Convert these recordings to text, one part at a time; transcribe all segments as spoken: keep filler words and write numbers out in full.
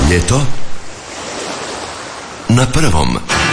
Ljeto na prvom.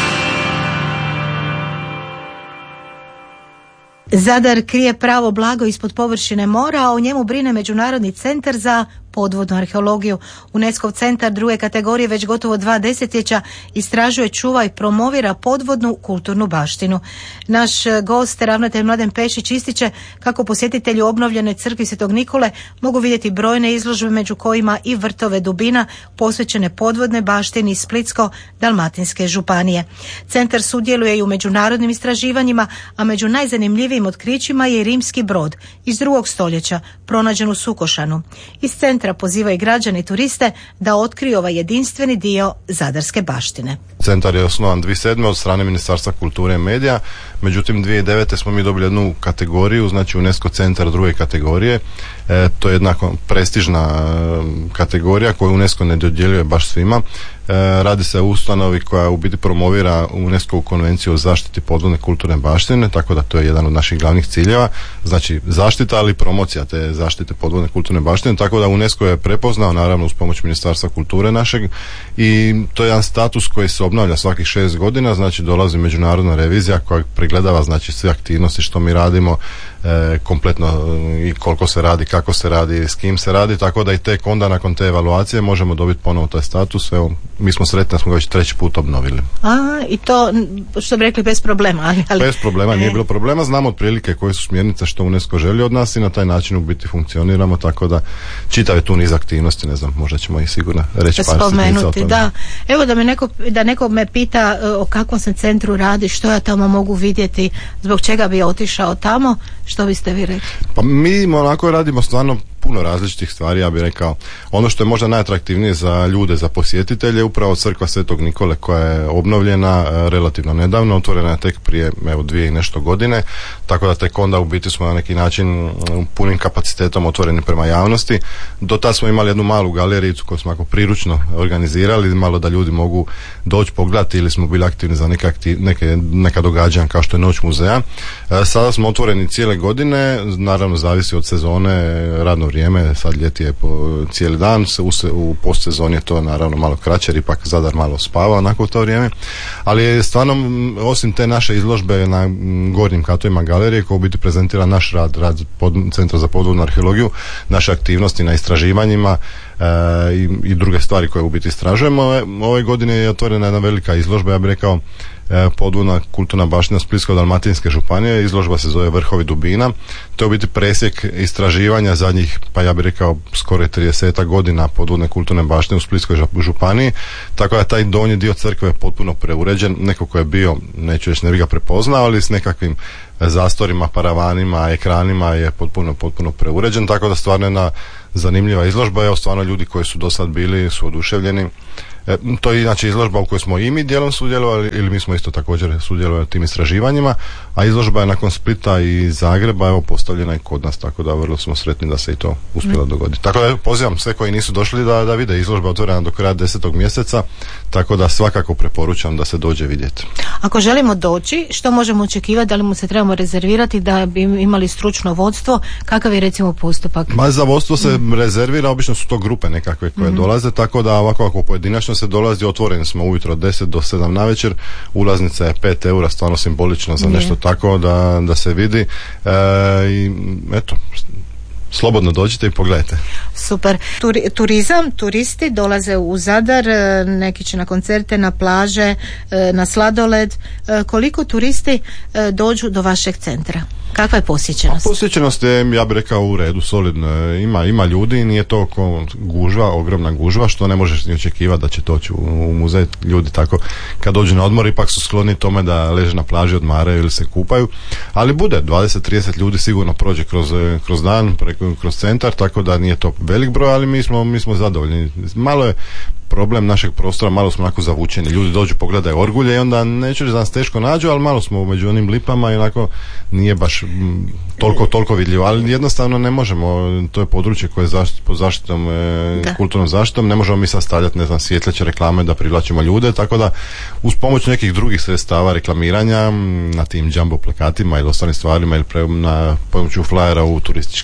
Zadar krije pravo blago ispod površine mora, a o njemu brine Međunarodni centar za podvodnu arheologiju. UNESCO centar druge kategorije već gotovo dva desetljeća istražuje, čuva i promovira podvodnu kulturnu baštinu. Naš gost, ravnatelj Mladen Pešić, ističe kako posjetitelji u obnovljenoj crkvi Svetog Nikole mogu vidjeti brojne izložbe, među kojima i vrtove dubina posvećene podvodnoj baštini iz Splitsko-dalmatinske županije. Centar sudjeluje i u međunarodnim istraživanjima, a među najzanimljivijim otkrićima je i rimski brod iz drugog stoljeća, pronađen u Sukošanu. Iz centra poziva i građane i turiste da otkriju ovaj jedinstveni dio zadarske baštine. Centar je osnovan dvije tisuće sedme od strane Ministarstva kulture i medija, međutim dvije tisuće devete smo mi dobili jednu kategoriju, znači UNESCO centar druge kategorije. E, to je jedna prestižna e, kategorija koju UNESCO ne dodjeljuje baš svima. E, radi se o ustanovi koja u biti promovira UNESCO konvenciju o zaštiti podvodne kulturne baštine, tako da to je jedan od naših glavnih ciljeva, znači zaštita, ali i promocija te zaštite podvodne kulturne baštine, tako da UNESCO je prepoznao, naravno uz pomoć Ministarstva kulture našeg, i to je jedan status koji se obnavlja svakih šest godina, znači dolazi međunarodna revizija koja pregledava znači sve aktivnosti što mi radimo, e, kompletno i koliko se radi, kako se radi, s kim se radi, tako da i tek onda nakon te evaluacije možemo dobiti ponovo taj status. Evo, mi smo sretni da smo ga već treći put obnovili. A, i to, što bi rekli, bez problema. Ali, ali... Bez problema, e. nije bilo problema, znamo otprilike koje su smjernice što UNESCO želi od nas i na taj način u biti funkcioniramo, tako da čitav je tu niz aktivnosti, ne znam, možda ćemo i sigurno reći par sitnica o tome. Da. Evo da me neko, da neko me pita o kakvom se centru radi, što ja tamo mogu vidjeti, zbog čega bi otišao tamo, što biste vi rekli? Pa mi onako radimo stvarno puno različitih stvari, ja bih rekao. Ono što je možda najatraktivnije za ljude, za posjetitelje, upravo crkva Svetog Nikole koja je obnovljena relativno nedavno, otvorena je tek prije evo dvije i nešto godine, tako da tek onda u biti smo na neki način punim kapacitetom otvoreni prema javnosti. Do tada smo imali jednu malu galerijicu koju smo ako priručno organizirali, malo da ljudi mogu doći pogledati, ili smo bili aktivni za neke, aktiv, neke, neka događanja kao što je Noć muzeja. E, sada smo otvoreni cijele godine, naravno zavisi od sezone, radno vrijeme, sad ljeti je po cijeli dan, u, u postsezoni je to naravno malo kraće, jer ipak Zadar malo spava onako u to vrijeme, ali je stvarno, osim te naše izložbe na gornjim katovima galerije koja u biti prezentira naš rad, rad pod, Centra za podvodnu arheologiju, naše aktivnosti na istraživanjima e, i, i druge stvari koje u biti istražujemo. Ove godine je otvorena jedna velika izložba, ja bih rekao, podvodna kulturna baština Splitsko-dalmatinske županije. Izložba se zove Vrhovi dubina. To je u biti presjek istraživanja zadnjih, pa ja bih rekao skoro trideset godina podvodne kulturne baštine u Splitskoj županiji, tako da taj donji dio crkve je potpuno preuređen. Neko ko je bio, neću reći ne bi ga prepoznao, ali s nekakvim zastorima, paravanima, ekranima je potpuno, potpuno preuređen, tako da stvarno jedna zanimljiva izložba. Evo, stvarno ljudi koji su do sad bili su oduševljeni. E, to je inače izložba u kojoj smo i mi dijelom sudjelovali, ili mi smo isto također sudjelovali u tim istraživanjima, a izložba je nakon Splita i Zagreba evo postavljena i kod nas, tako da vrlo smo sretni da se i to uspjelo dogoditi. Tako da pozivam sve koji nisu došli da, da vide, izložba otvorena do kraja desetog mjeseca, tako da svakako preporučam da se dođe vidjeti. Ako želimo doći, što možemo očekivati, da li mu se trebamo rezervirati da bi imali stručno vodstvo, kakav je recimo postupak? Ma za vodstvo se mm. rezervira, obično su to grupe nekakve koje mm. dolaze, tako da ovako ako pojedinačno se dolazi, otvoreni smo ujutro od deset do sedam navečer, ulaznica je pet eura, stvarno simbolično za nešto tako da, da se vidi e, i eto, slobodno dođite i pogledajte. Super. Turi, turizam, turisti dolaze u Zadar, neki će na koncerte, na plaže, na sladoled. Koliko turisti dođu do vašeg centra? Kakva je posjećenost? A posjećenost je, ja bih rekao, u redu, solidno. Ima, ima ljudi, nije to ko gužva, ogromna gužva, što ne možeš ni očekivati da će doći u, u muzej. Ljudi tako, kad dođu na odmor, ipak su skloni tome da leže na plaži, odmaraju ili se kupaju. Ali bude, dvadeset do trideset ljudi sigurno prođe kroz, kroz dan, preko, kroz centar, tako da nije to velik broj, ali mi smo, mi smo zadovoljni. Malo je problem našeg prostora, malo smo onako zavučeni. Ljudi dođu, pogledaju orgulje i onda neću da nas teško nađu, ali malo smo među onim lipama i onako nije baš m, toliko, toliko vidljivo. Ali jednostavno ne možemo, to je područje koje je zaštit, pod zaštitom, e, kulturnom zaštitom, ne možemo mi sad stavljati, ne znam, svjetleće reklame da privlačimo ljude, tako da uz pomoć nekih drugih sredstava reklamiranja na tim jumbo plakatima ili ostalim stvarima ili pre, na pomoću flyera u turističkim zajednicama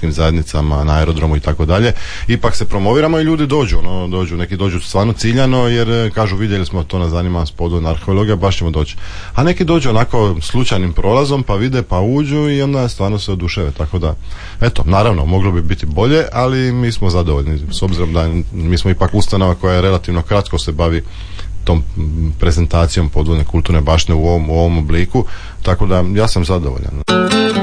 željeznicama, na aerodromu i tako dalje. Ipak se promoviramo i ljudi dođu, ono, dođu, neki dođu stvarno ciljano jer kažu vidjeli smo to, nas zanima nas podvodna arheologija, baš ćemo doći. A neki dođu onako slučajnim prolazom pa vide pa uđu i onda stvarno se oduševe, tako da eto, naravno moglo bi biti bolje, ali mi smo zadovoljni s obzirom da mi smo ipak ustanova koja je relativno kratko se bavi tom prezentacijom podvodne kulturne baštine u ovom, u ovom obliku, tako da ja sam zadovoljan.